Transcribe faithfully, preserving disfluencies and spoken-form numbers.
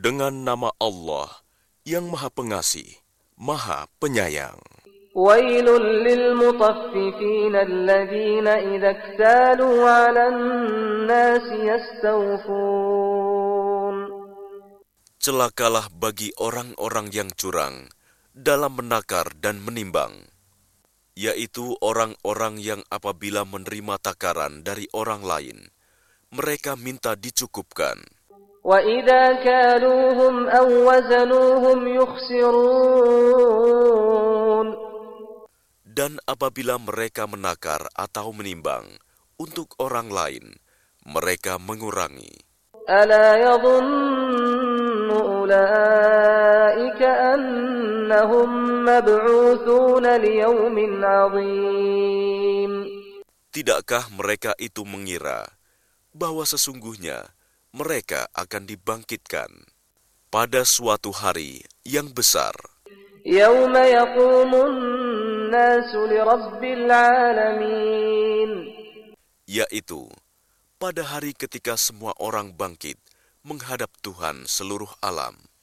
Dengan nama Allah yang Maha Pengasih, Maha Penyayang. ويل للمطففين الذين إذا اكتالوا على الناس يستوفون. Celakalah bagi orang-orang yang curang dalam menakar dan menimbang, yaitu orang-orang yang apabila menerima takaran dari orang lain, mereka minta dicukupkan. وَإِذَا كَالُوهُمْ أَوْ وَزَنُوهُمْ يُخْسِرُونَ. Dan apabila mereka menakar atau menimbang untuk orang lain, mereka mengurangi. أَلَا يَظُنُّ أُولَئِكَ أَنَّهُمْ مَبْعُوثُونَ لِيَوْمٍ عَظِيمٍ. Tidakkah mereka itu mengira bahwa sesungguhnya mereka akan dibangkitkan pada suatu hari yang besar, يَوْمَ يَقُومُ النَّاسُ لِرَبِّ الْعَالَمِينَ. yaitu pada hari ketika semua orang bangkit menghadap Tuhan seluruh alam.